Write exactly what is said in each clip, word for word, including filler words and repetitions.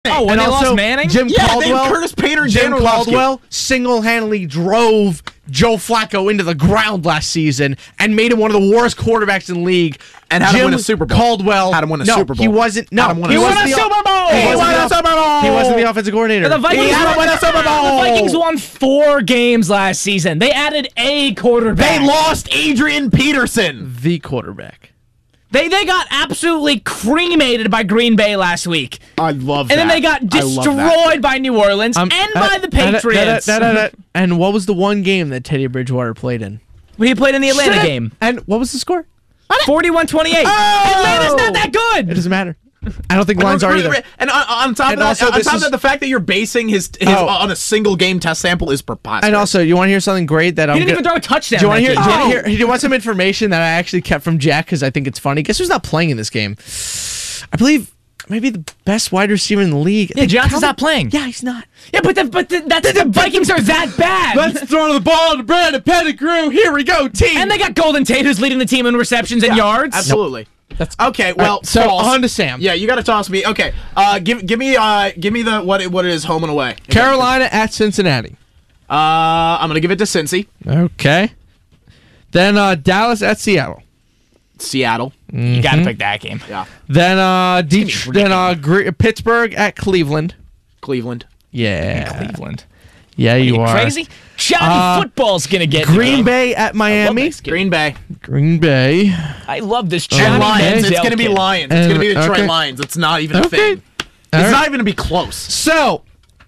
Oh, when and they also, lost Manning? Jim Yeah, Caldwell, they have Curtis Painter and Jim Dan Orlovsky. Caldwell single-handedly drove Joe Flacco into the ground last season and made him one of the worst quarterbacks in the league. And had Jim him win a Super Bowl. Caldwell Had him win a no, Super Bowl. he wasn't. No, Had him win he a wasn't Super the- Bowl. Super Bowl! He He wasn't won the- a Super Bowl! He wasn't the offensive coordinator. The Vikings, He had won, him win a Super Bowl! the Vikings won four games last season. They added a quarterback. They lost Adrian Peterson. the quarterback. They they got absolutely cremated by Green Bay last week. I love And that. then they got I love that. destroyed by New Orleans Um, and uh, by the da- da- Patriots. da- da- da- da- And what was the one game that Teddy Bridgewater played in? He played in the Atlanta Shit. game. And what was the score? forty-one twenty-eight. Oh! Atlanta's not that It good. doesn't matter. I don't think lines are either. And on, on top And of also that, on this top is- of that, the fact that you're basing his, his Oh. on a single game test sample is preposterous. And also, you want to hear something great that I'm He didn't gonna, even throw a touchdown. Do you want to hear? that Do you, game. want to hear? Do you want some information that I actually kept from Jack because I think it's funny? Guess who's not playing in this game? I believe maybe the best wide receiver in the league. Yeah, Johnson's not playing. Yeah, he's not. Yeah, but the, but the, that's the Vikings are that bad. Let's throw the ball to Brandon Pettigrew. Here we go, team. And they got Golden Tate, who's leading the team in receptions and yards. Absolutely. That's Okay, well, All right, so false. on to Sam. Yeah, you got to toss me. Okay, uh, give give me uh give me the what it, what it is home and away. Carolina at Cincinnati. Uh, I'm gonna give it to Cincy, Okay. Then uh, Dallas at Seattle. Seattle. You got to pick that game. Yeah, Then uh, Det- then uh, Gr- Pittsburgh at Cleveland. Cleveland. Yeah. Cleveland. Yeah, you, You are. crazy? Johnny Uh, Football's gonna get in the Green game. Bay at Miami. this game. Green Bay. Green Bay. I love this And Johnny Lions. It's Manziel gonna be kid. Lions. It's gonna be the And- Detroit okay. Lions. It's not even a Okay. thing. All It's right. not even gonna be close. So,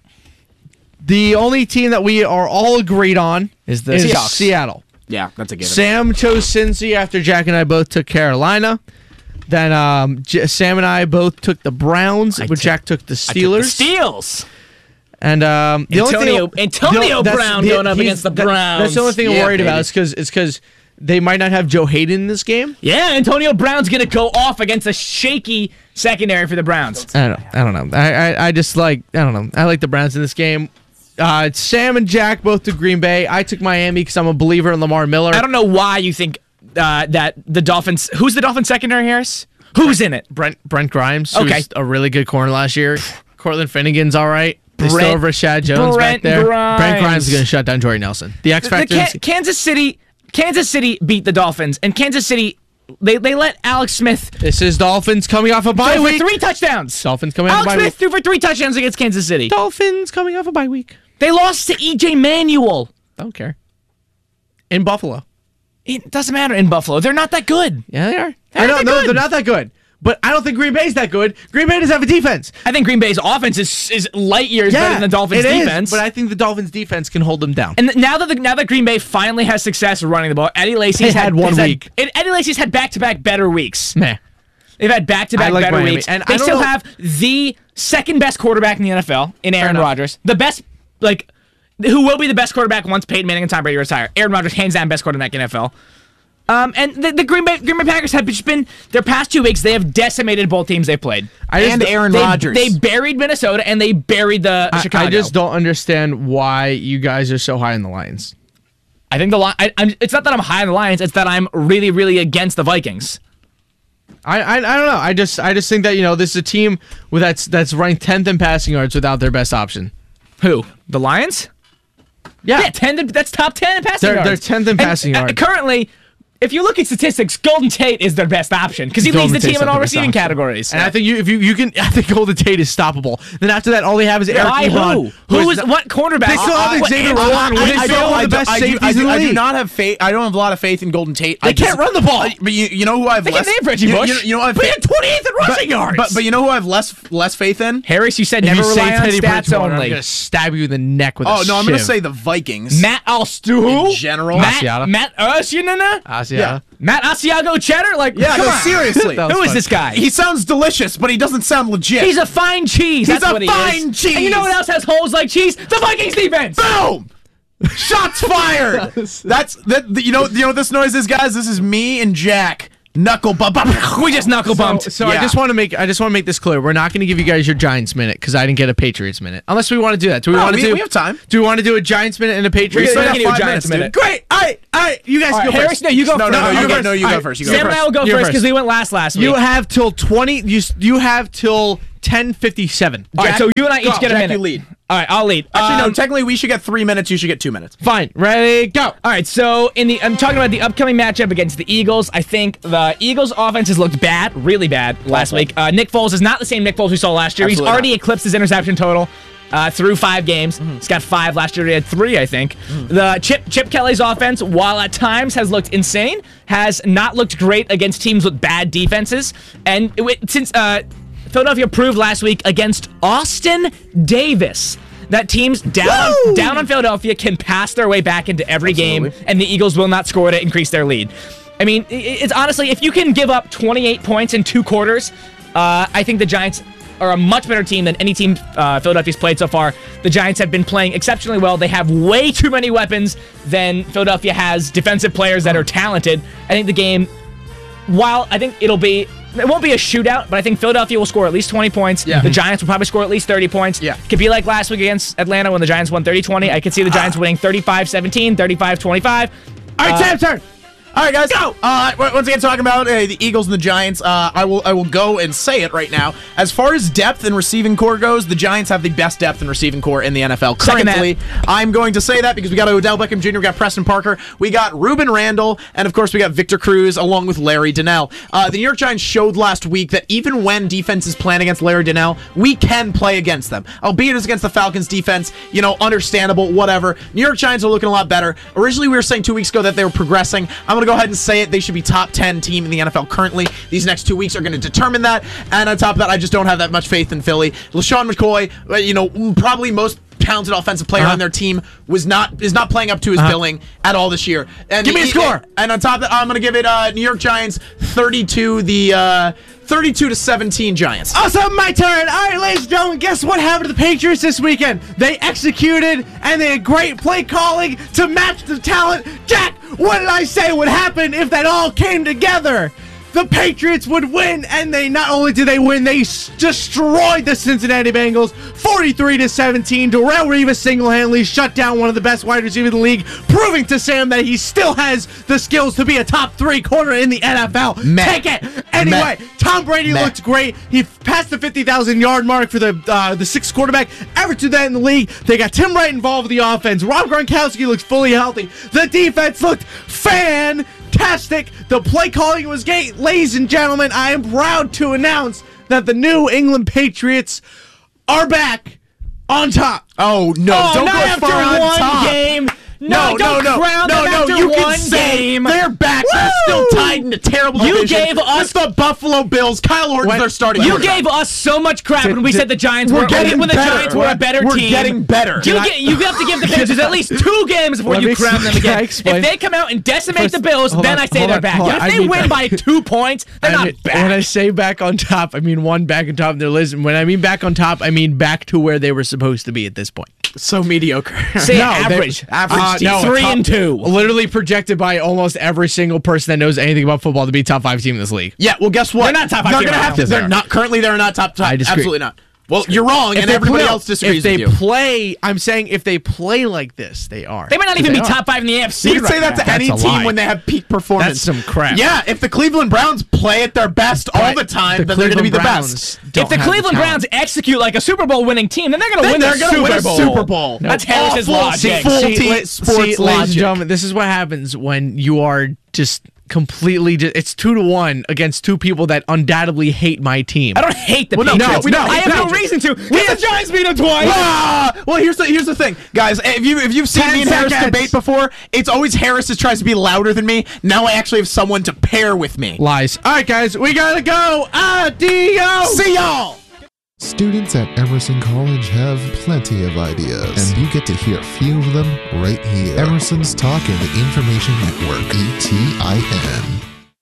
the only team that we are all agreed on Is the is Seahawks. Seattle. Yeah, that's a given. Sam chose Cincy after Jack and I both took Carolina. Then um, J- Sam and I both took the Browns, but took- Jack took the I took the Steelers. Steals. And um, the Antonio- only thing, Antonio that's- Brown going up he's- against the that- Browns. That's the only thing I'm Yeah, worried about baby. is because it's because they might not have Joe Hayden in this game. Yeah, Antonio Brown's gonna go off against a shaky secondary for the Browns. I don't know. I don't know. I, I I just like I don't know. I like the Browns in this game. Uh, Sam and Jack both took Green Bay. I took Miami because I'm a believer in Lamar Miller. I don't know why you think uh, that the Dolphins. Who's the Dolphins secondary, Harris? Who's in it? Brent Brent Grimes, who Okay. was a really good corner last year. Cortland Finnegan's all right. They Brent- still have Rashad Jones Brent back there. Grimes. Brent Grimes is going to shut down Jordy Nelson. The X The Factor. Ka- Kansas City. Kansas City beat the Dolphins, and Kansas City they they let Alex Smith This is Dolphins coming off a bye throw for week. three touchdowns. Dolphins coming off a Alex bye Smith week. threw for three touchdowns against Kansas City. Dolphins coming off a bye week. They lost to E J Manuel. Don't care. In Buffalo. It doesn't matter in Buffalo. They're not that good. Yeah, they are. They're I know, not that no, good. they're not that good. But I don't think Green Bay's that good. Green Bay doesn't have a defense. I think Green Bay's offense is, is light years better than the Dolphins' it is, defense. but I think the Dolphins' defense can hold them down. And th- now that the, now that Green Bay finally has success running the ball, Eddie Lacy's They had one has week. and Eddie Lacy's had back to back better weeks. Meh. They've had back to back I like better Miami. weeks, And they I don't still know- have the second best quarterback in the N F L in Aaron enough. Rodgers. The best, like, who will be the best quarterback once Peyton Manning and Tom Brady retire? Aaron Rodgers, hands down, best quarterback in the N F L. Um, and the, the Green Bay Green Bay Packers have just been their past two weeks. They have decimated both teams they've played. I just And don't- Aaron They, Rodgers. they buried Minnesota and they buried the I, Chicago. I just don't understand why you guys are so high in the Lions. I think the Li- I, I'm, it's not that I'm high on the Lions. It's that I'm really, really against the Vikings. I, I I don't know. I just I just think that you know this is a team with that's that's ranked tenth in passing yards without their best option. Who? The Lions? Yeah, Yeah, ten. to- That's top ten in passing They're- yards. they're tenth in And, passing uh, yards. currently, if you look at statistics, Golden Tate is their best option because he Golden leads the Tate's team in not all the best receiving option. categories. and I think you if you you can I think Golden Tate is stoppable. Then after that, all they have is Eric Why Ebron. who? Who is not- what cornerback? They still have What, Xavier Antoine Rhodes. Winfield? They I still don't, have I, the do, best I, do, safeties I, in do, the I do league. not have faith. I don't have a lot of faith in Golden Tate. They I can't just- run the ball. I- but you, you know who I've They less. can name Reggie you, Bush. You, you know I've But he had twenty-eighth in rushing yards. But but you know who I've less less faith in? Harris, you said If never you rely say on Teddy stats Bridgewater, I'm only. gonna stab you in the neck with a Oh no, I'm gonna shiv. say the Vikings. Matt Alstu. In general. Matt Asiata. Matt Asiana. Asiata. Yeah. Matt Asiago Cheddar. Like Yeah, come no, on. seriously. That was Who is fun. this guy? He sounds delicious, but he doesn't sound legit. He's a fine cheese. He's That's a what he fine is. cheese. And you know what else has holes like cheese? The Vikings defense. Boom! Shots fired. That's that. You know. You know what this noise is, guys. This is me and Jack Knuckle bump. We just knuckle bumped. So, so Yeah. I just want to make I just want to make this clear. We're not going to give you guys your Giants minute because I didn't get a Patriots minute. Unless we want to do that. Do we No, want to we- do? we have time. Do we want to do a Giants minute and a Patriots We're minute? gonna do a five Giants minutes, minute. dude. Great. All right. All right. You guys All go right, first. Harris, no, you go No, first. no, no, you you go go, no, you All go right. first. You go Sam first. and I will go You're first first. because we went last last week. You have till twenty. You s- you have till ten fifty seven. All right, Jack, so you and I each go. get a Jack, minute. you lead. All right, I'll lead. Actually, no. Um, Technically, we should get three minutes. You should get two minutes. Fine. Ready? Go. All right, so in the I'm talking about the upcoming matchup against the Eagles. I think the Eagles' offense has looked bad, really bad last Awful. week. Uh, Nick Foles is not the same Nick Foles we saw last year. Absolutely He's already not. eclipsed his interception total uh, through five games. Mm-hmm. He's got five last year. He had three, I think. Mm. The Chip Chip Kelly's offense, while at times has looked insane, has not looked great against teams with bad defenses. And it, since uh, Philadelphia proved last week against Austin Davis that teams down on, down on Philadelphia can pass their way back into every game, Absolutely. and the Eagles will not score to increase their lead. I mean, i- it's honestly, if you can give up twenty-eight points in two quarters, uh, I think the Giants are a much better team than any team uh, Philadelphia's played so far. The Giants have been playing exceptionally well. They have way too many weapons than Philadelphia has defensive players that are talented. I think the game, while I think it'll be, it won't be a shootout, but I think Philadelphia will score at least twenty points. Yeah. The Giants will probably score at least thirty points. Yeah. Could be like last week against Atlanta when the Giants won thirty twenty. I could see the Giants winning thirty-five seventeen, thirty-five twenty-five. All right, Sam's turn. All right, guys. Go. Uh, once again, talking about uh, the Eagles and the Giants, uh, I will I will go and say it right now. As far as depth and receiving core goes, the Giants have the best depth and receiving core in the N F L Second that. currently. I'm going to say that because we got Odell Beckham Junior, we got Preston Parker, we got Ruben Randall, and of course we got Victor Cruz along with Larry Donnell. Uh, the New York Giants showed last week that even when defenses plan against Larry Donnell, we can play against them. Albeit it's against the Falcons defense, you know, understandable, whatever. New York Giants are looking a lot better. Originally, we were saying two weeks ago that they were progressing. I'm going to go ahead and say it. They should be top ten team in the N F L currently. These next two weeks are going to determine that. And on top of that, I just don't have that much faith in Philly. LaShawn McCoy, uh, you know, probably most talented offensive player Uh-huh. on their team, was not is not playing up to his Uh-huh. billing at all this year. And Give me a he- score. And on top of that, I'm going to give it uh, New York Giants thirty-two, the uh, thirty-two to seventeen Giants. Awesome, my turn. All right, ladies and gentlemen, guess what happened to the Patriots this weekend? They executed, and they had great play calling to match the talent. Jack, what did I say would happen if that all came together? The Patriots would win, and they not only did they win, they s- destroyed the Cincinnati Bengals, forty-three to seventeen. Darrelle Revis single-handedly shut down one of the best wide receivers in the league, proving to Sam that he still has the skills to be a top three corner in the N F L. Meh. Take it anyway. Meh. Tom Brady Meh. looked great. He passed the fifty thousand yard mark for the uh, the sixth quarterback ever to that in the league. They got Tim Wright involved with the offense. Rob Gronkowski looks fully healthy. The defense looked fantastic. The play calling was great. Ladies and gentlemen, I am proud to announce that the New England Patriots are back on top. Oh, no. Oh, don't not go after far on one top. game. No, No, no, don't no, crown no, them no. after You can one say game. they're back. They're still tied in a terrible You division gave us- with the Buffalo Bills. Kyle Orton's When- their starting You quarterback. gave us so much crap Did- when we did- said the Giants We're were getting when the better. Giants were a better We're team. getting better. You, Can I- get, you have to give the Patriots at least two games before Let you me crown ex- them can I again. explain? If they come out and decimate First- the Bills, hold then on, I say hold they're on, back. hold on. If I they mean- win by two points, they're I not mean, back. when I say back on top, I mean one back on top of their list. And when I mean back on top, I mean back to where they were supposed to be at this point. So mediocre. Say they- average. average Uh, team. no, Three top- and two. Literally projected by almost every single person that knows anything about football to be top five team in this league. Yeah, well, guess what? They're not top five They're team gonna right have now. to. Yes, they They're are. not currently. They're not top top. I disagree. Absolutely not. Well, you're wrong, and they everybody play- else disagrees If they with you. play, I'm saying if they play like this, they are. They might not Because even be they are. top five in the A F C. You can right say that now. to any That's a team lie. when they have peak performance. That's some crap. Yeah, if the Cleveland Browns play at their best all Right. the time, The then they're going to be the Cleveland best. Browns don't If the have Cleveland talent. Browns execute like a Super Bowl winning team, then they're going to Then win they're the gonna Super win a Bowl. Super Bowl. That's No. Harris's Awful, logic. faulty See, sports see, ladies and logic. gentlemen, this is what happens when you are just completely. Just, it's two to one against two people that undoubtedly hate my team. I don't hate the Well, no, Patriots. no, we don't I hate have the no reason to. We Because have- the Giants beat them twice. Ah! Well, here's the here's the thing, guys. If you if you've seen Ten me and Harris seconds. debate before, it's always Harris that tries to be louder than me. Now I actually have someone to pair with me. Lies. All right, guys, we gotta go. Adios. See y'all. Students at Emerson College have plenty of ideas, and you get to hear a few of them right here. Emerson's Talk and Information Network, E T I N.